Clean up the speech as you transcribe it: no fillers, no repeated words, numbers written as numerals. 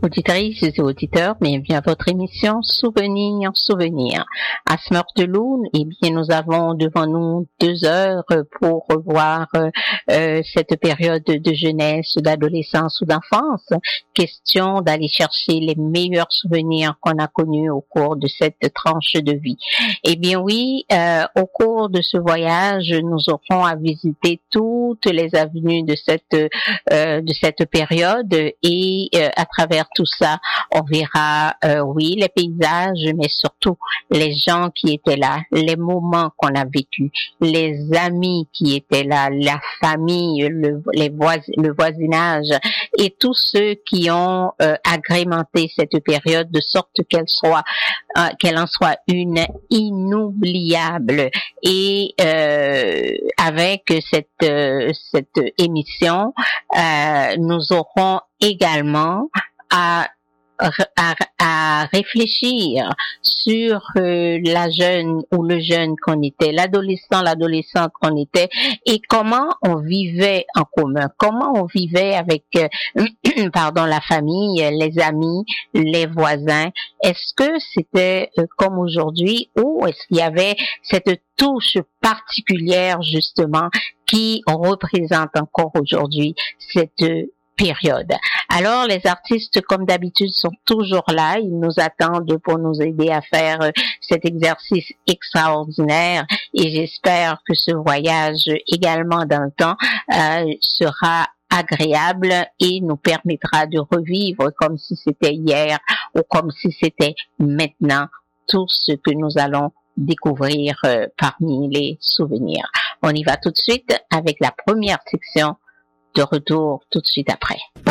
Auditrices et auditeurs, bienvenue à votre émission Souvenirs, Souvenirs. À Smurfdeloun, bien, nous avons devant nous 2 heures pour revoir cette période de jeunesse, d'adolescence ou d'enfance. Question d'aller chercher les meilleurs souvenirs qu'on a connus au cours de cette tranche de vie. Eh bien oui, au cours de ce voyage, nous aurons à visiter toutes les avenues de cette période et à travers tout ça, on verra, oui, les paysages, mais surtout les gens qui étaient là, les moments qu'on a vécus, les amis qui étaient là, la famille, le voisinage et tous ceux qui ont agrémenté cette période de sorte qu'elle en soit une inoubliable. Et avec cette émission, nous aurons également à réfléchir sur la jeune ou le jeune qu'on était, l'adolescente qu'on était et comment on vivait en commun, comment on vivait avec la famille, les amis, les voisins. Est-ce que c'était comme aujourd'hui ou est-ce qu'il y avait cette touche particulière justement qui représente encore aujourd'hui cette période. Alors, les artistes, comme d'habitude, sont toujours là. Ils nous attendent pour nous aider à faire cet exercice extraordinaire. Et j'espère que ce voyage, également dans le temps, sera agréable et nous permettra de revivre comme si c'était hier ou comme si c'était maintenant tout ce que nous allons découvrir parmi les souvenirs. On y va tout de suite avec la première section. De retour tout de suite après.